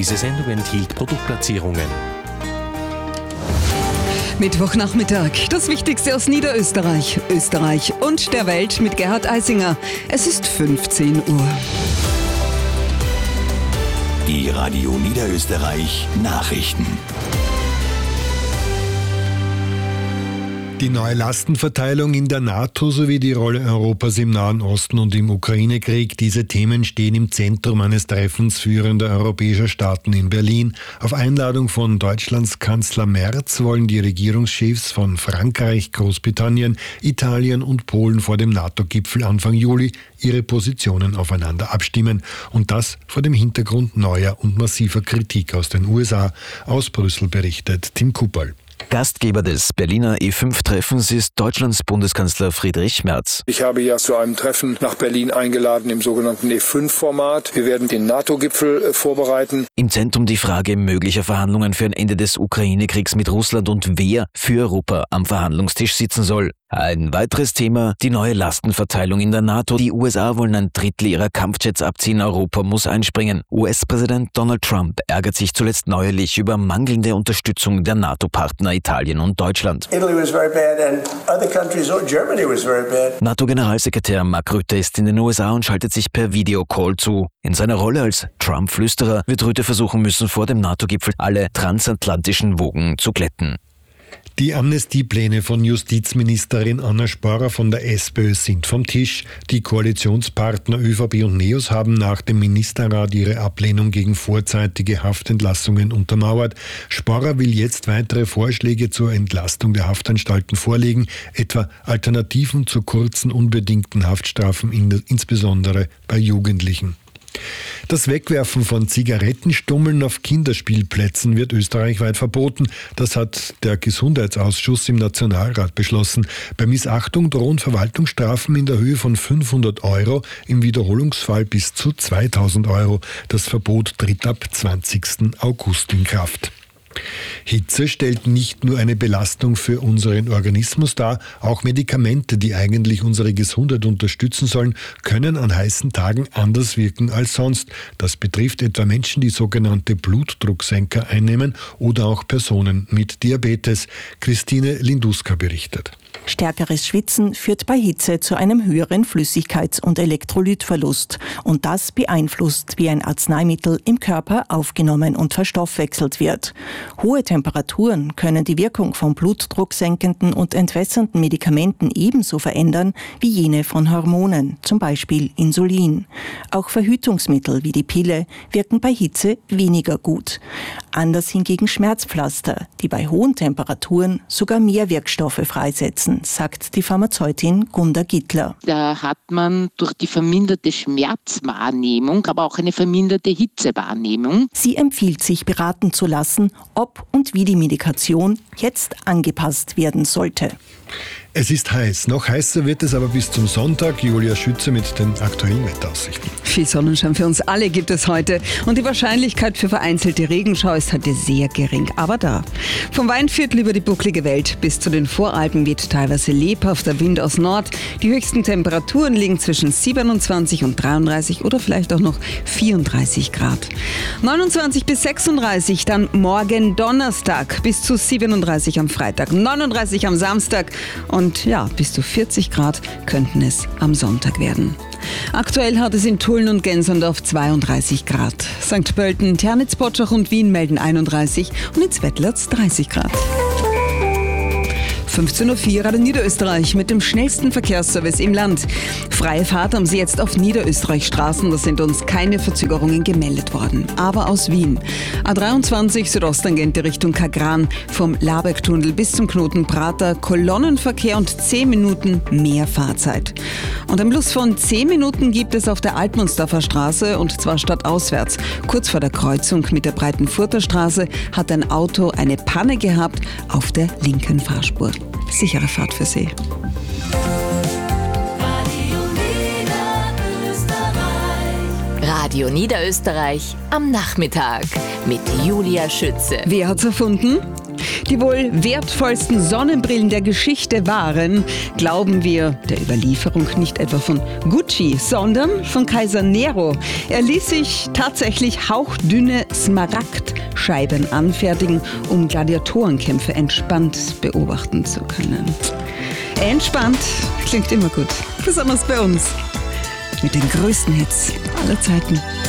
Diese Sendung enthielt Produktplatzierungen. Mittwochnachmittag, das Wichtigste aus Niederösterreich, Österreich und der Welt mit Gerhard Eisinger. Es ist 15 Uhr. Die Radio Niederösterreich Nachrichten. Die neue Lastenverteilung in der NATO sowie die Rolle Europas im Nahen Osten und im Ukraine-Krieg, diese Themen stehen im Zentrum eines Treffens führender europäischer Staaten in Berlin. Auf Einladung von Deutschlands Kanzler Merz wollen die Regierungschefs von Frankreich, Großbritannien, Italien und Polen vor dem NATO-Gipfel Anfang Juli ihre Positionen aufeinander abstimmen. Und das vor dem Hintergrund neuer und massiver Kritik aus den USA. Aus Brüssel berichtet Tim Kupperl. Gastgeber des Berliner E5-Treffens ist Deutschlands Bundeskanzler Friedrich Merz. Ich habe ja zu einem Treffen nach Berlin eingeladen im sogenannten E5-Format. Wir werden den NATO-Gipfel vorbereiten. Im Zentrum die Frage möglicher Verhandlungen für ein Ende des Ukraine-Kriegs mit Russland und wer für Europa am Verhandlungstisch sitzen soll. Ein weiteres Thema, die neue Lastenverteilung in der NATO. Die USA wollen ein Drittel ihrer Kampfjets abziehen, Europa muss einspringen. US-Präsident Donald Trump ärgert sich zuletzt neuerlich über mangelnde Unterstützung der NATO-Partner Italien und Deutschland. NATO-Generalsekretär Mark Rutte ist in den USA und schaltet sich per Videocall zu. In seiner Rolle als Trump-Flüsterer wird Rutte versuchen müssen, vor dem NATO-Gipfel alle transatlantischen Wogen zu glätten. Die Amnestiepläne von Justizministerin Anna Sporrer von der SPÖ sind vom Tisch. Die Koalitionspartner ÖVP und NEOS haben nach dem Ministerrat ihre Ablehnung gegen vorzeitige Haftentlassungen untermauert. Sporrer will jetzt weitere Vorschläge zur Entlastung der Haftanstalten vorlegen, etwa Alternativen zu kurzen, unbedingten Haftstrafen, insbesondere bei Jugendlichen. Das Wegwerfen von Zigarettenstummeln auf Kinderspielplätzen wird österreichweit verboten. Das hat der Gesundheitsausschuss im Nationalrat beschlossen. Bei Missachtung drohen Verwaltungsstrafen in der Höhe von 500 €, im Wiederholungsfall bis zu 2000 €. Das Verbot tritt ab 20. August in Kraft. Hitze stellt nicht nur eine Belastung für unseren Organismus dar, auch Medikamente, die eigentlich unsere Gesundheit unterstützen sollen, können an heißen Tagen anders wirken als sonst. Das betrifft etwa Menschen, die sogenannte Blutdrucksenker einnehmen oder auch Personen mit Diabetes. Christine Linduska berichtet. Stärkeres Schwitzen führt bei Hitze zu einem höheren Flüssigkeits- und Elektrolytverlust. Und das beeinflusst, wie ein Arzneimittel im Körper aufgenommen und verstoffwechselt wird. Hohe Temperaturen können die Wirkung von blutdrucksenkenden und entwässernden Medikamenten ebenso verändern wie jene von Hormonen, zum Beispiel Insulin. Auch Verhütungsmittel wie die Pille wirken bei Hitze weniger gut. Anders hingegen Schmerzpflaster, die bei hohen Temperaturen sogar mehr Wirkstoffe freisetzen, sagt die Pharmazeutin Gunda Gittler. Da hat man durch die verminderte Schmerzwahrnehmung, aber auch eine verminderte Hitzewahrnehmung. Sie empfiehlt sich beraten zu lassen, ob und wie die Medikation jetzt angepasst werden sollte. Es ist heiß. Noch heißer wird es aber bis zum Sonntag. Julia Schütze mit den aktuellen Wetteraussichten. Viel Sonnenschein für uns alle gibt es heute und die Wahrscheinlichkeit für vereinzelte Regenschau ist heute sehr gering, aber da. Vom Weinviertel über die bucklige Welt bis zu den Voralpen weht teilweise lebhafter Wind aus Nord. Die höchsten Temperaturen liegen zwischen 27 und 33 oder vielleicht auch noch 34 Grad. 29 bis 36 dann morgen Donnerstag, bis zu 37 am Freitag, 39 am Samstag und ja, bis zu 40 Grad könnten es am Sonntag werden. Aktuell hat es in Tulln und Gensendorf 32 Grad. St. Pölten, Ternitz, Potschach und Wien melden 31 und in Zwettlerz 30 Grad. 15.04 Uhr Radio Niederösterreich mit dem schnellsten Verkehrsservice im Land. Freie Fahrt haben Sie jetzt auf Niederösterreich-Straßen, da sind uns keine Verzögerungen gemeldet worden. Aber aus Wien. A23 Südosttangente Richtung Kagran, vom Labergtunnel bis zum Knoten Prater, Kolonnenverkehr und 10 Minuten mehr Fahrzeit. Und ein Plus von 10 Minuten gibt es auf der Altmundsdorfer Straße und zwar stadtauswärts. Kurz vor der Kreuzung mit der Breitenfurter Straße hat ein Auto eine Panne gehabt auf der linken Fahrspur. Sichere Fahrt für Sie. Radio Niederösterreich am Nachmittag mit Julia Schütze. Wer hat's erfunden? die wohl wertvollsten Sonnenbrillen der Geschichte waren, glauben wir der Überlieferung nicht etwa von Gucci, sondern von Kaiser Nero. Er ließ sich tatsächlich hauchdünne Smaragdscheiben anfertigen, um Gladiatorenkämpfe entspannt beobachten zu können. Entspannt klingt immer gut, besonders bei uns. Mit den größten Hits aller Zeiten.